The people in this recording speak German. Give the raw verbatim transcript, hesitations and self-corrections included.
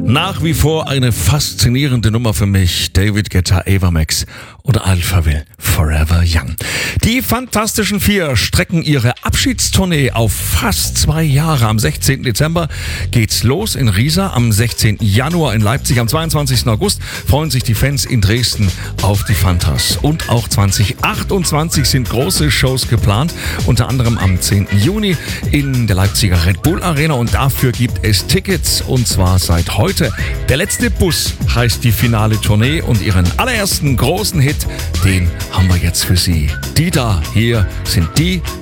Nach wie vor eine faszinierende Nummer für mich. David Guetta, Ava Max oder Alphaville, Forever Young. Die Fantastischen Vier strecken ihre Abschiedstournee auf fast zwei Jahre. Am sechzehnten Dezember geht's los in Riesa, am sechzehnten Januar in Leipzig, am zweiundzwanzigsten August freuen sich die Fans in Dresden auf die Fantas. Und auch zwanzig achtundzwanzig sind große Shows geplant, unter anderem am zehnten Juni in der Leipziger Red Bull Arena, und dafür gibt es Tickets, und zwar seit heute. Der letzte Bus heißt die finale Tournee, und ihren allerersten großen Hit, den haben wir jetzt für Sie. Die da hier sind die